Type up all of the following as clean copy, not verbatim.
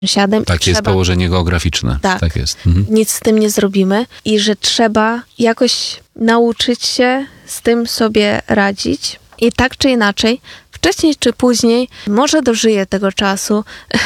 sąsiadem. Tak jest położenie geograficzne. Tak jest. Nic z tym nie zrobimy i że trzeba jakoś nauczyć się z tym sobie radzić. I tak czy inaczej, wcześniej czy później, może dożyje tego czasu,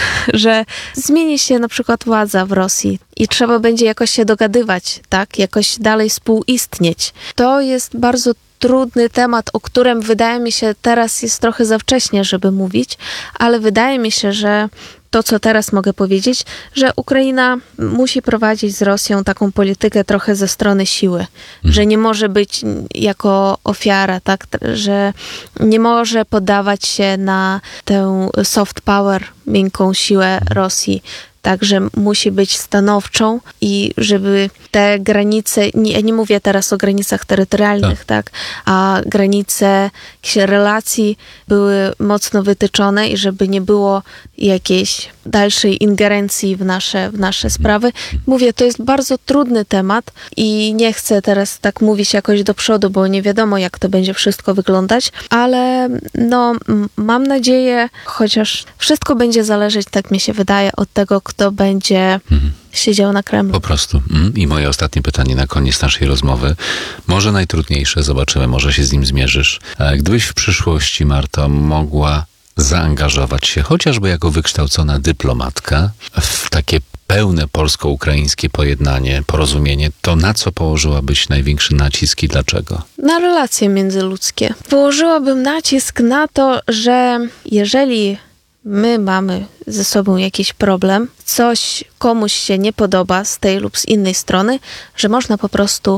że zmieni się na przykład władza w Rosji i trzeba będzie jakoś się dogadywać, tak? Jakoś dalej współistnieć. To jest bardzo trudny temat, o którym wydaje mi się teraz jest trochę za wcześnie, żeby mówić, ale wydaje mi się, że to, co teraz mogę powiedzieć, że Ukraina musi prowadzić z Rosją taką politykę trochę ze strony siły, że nie może być jako ofiara, tak, że nie może poddawać się na tę soft power, miękką siłę Rosji. Także musi być stanowczą i żeby te granice, ja nie mówię teraz o granicach terytorialnych, tak, a granice relacji były mocno wytyczone i żeby nie było jakiejś dalszej ingerencji w nasze sprawy. Mówię, to jest bardzo trudny temat i nie chcę teraz tak mówić jakoś do przodu, bo nie wiadomo, jak to będzie wszystko wyglądać, ale no, mam nadzieję, chociaż wszystko będzie zależeć, tak mi się wydaje, od tego, kto będzie siedział na Kremlu. Po prostu. I moje ostatnie pytanie na koniec naszej rozmowy. Może najtrudniejsze, zobaczymy, może się z nim zmierzysz. Gdybyś w przyszłości, Marto, mogła zaangażować się, chociażby jako wykształcona dyplomatka, w takie pełne polsko-ukraińskie pojednanie, porozumienie, to na co położyłabyś największy nacisk i dlaczego? Na relacje międzyludzkie. Położyłabym nacisk na to, że jeżeli my mamy ze sobą jakiś problem, coś komuś się nie podoba z tej lub z innej strony, że można po prostu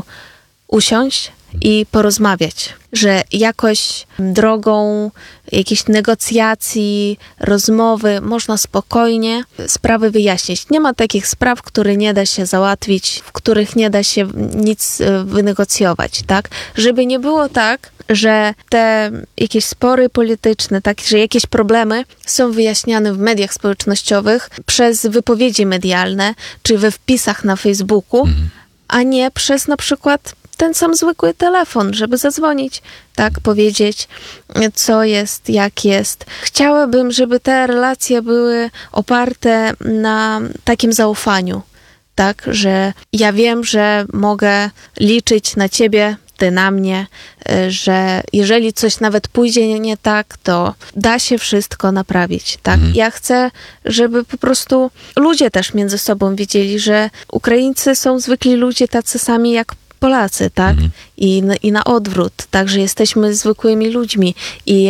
usiąść i porozmawiać, że jakoś drogą jakichś negocjacji, rozmowy można spokojnie sprawy wyjaśnić. Nie ma takich spraw, które nie da się załatwić, w których nie da się nic wynegocjować, tak? Żeby nie było tak, że te jakieś spory polityczne, tak, że jakieś problemy są wyjaśniane w mediach społecznościowych przez wypowiedzi medialne, czy we wpisach na Facebooku, a nie przez na przykład ten sam zwykły telefon, żeby zadzwonić, tak, powiedzieć, co jest, jak jest. Chciałabym, żeby te relacje były oparte na takim zaufaniu, tak, że ja wiem, że mogę liczyć na ciebie, ty na mnie, że jeżeli coś nawet pójdzie nie tak, to da się wszystko naprawić, tak? Ja chcę, żeby po prostu ludzie też między sobą wiedzieli, że Ukraińcy są zwykli ludzie tacy sami jak Polacy, tak? I na odwrót, tak, że jesteśmy zwykłymi ludźmi i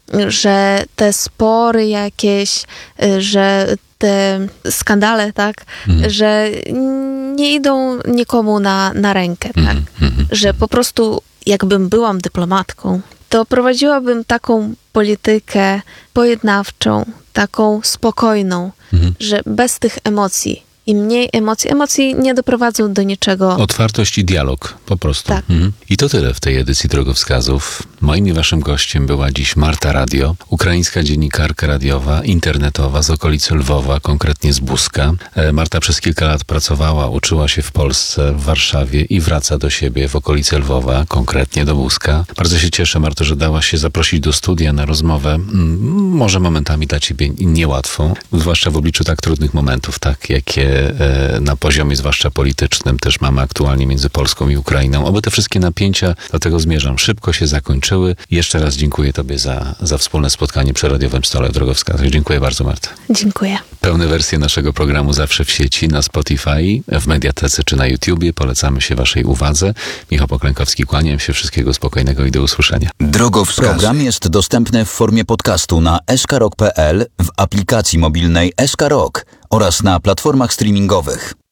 że te spory jakieś, że te skandale, tak, że nie idą nikomu na rękę, tak, że po prostu jakbym byłam dyplomatką, to prowadziłabym taką politykę pojednawczą, taką spokojną, że bez tych emocji. Im mniej emocji. Emocji nie doprowadzą do niczego. Otwartość i dialog, po prostu. Tak. I to tyle w tej edycji Drogowskazów. Moim i waszym gościem była dziś Marta Radio, ukraińska dziennikarka radiowa, internetowa z okolicy Lwowa, konkretnie z Buska. Marta przez kilka lat pracowała, uczyła się w Polsce, w Warszawie i wraca do siebie w okolicy Lwowa, konkretnie do Buska. Bardzo się cieszę, Marto, że dałaś się zaprosić do studia na rozmowę, może momentami dla ciebie niełatwą, zwłaszcza w obliczu tak trudnych momentów, tak, jakie na poziomie zwłaszcza politycznym też mamy aktualnie między Polską i Ukrainą. Oby te wszystkie napięcia, do tego zmierzam, szybko się zakończyły. Jeszcze raz dziękuję tobie za wspólne spotkanie przy radiowym stole w Drogowskazach. Dziękuję bardzo, Marta. Dziękuję. Pełne wersje naszego programu zawsze w sieci, na Spotify, w Mediatece czy na YouTubie. Polecamy się waszej uwadze. Michał Poklękowski, kłaniam się. Wszystkiego spokojnego i do usłyszenia. Drogowskaz. Program jest dostępny w formie podcastu na skrok.pl, w aplikacji mobilnej SK Rock oraz na platformach streamingowych.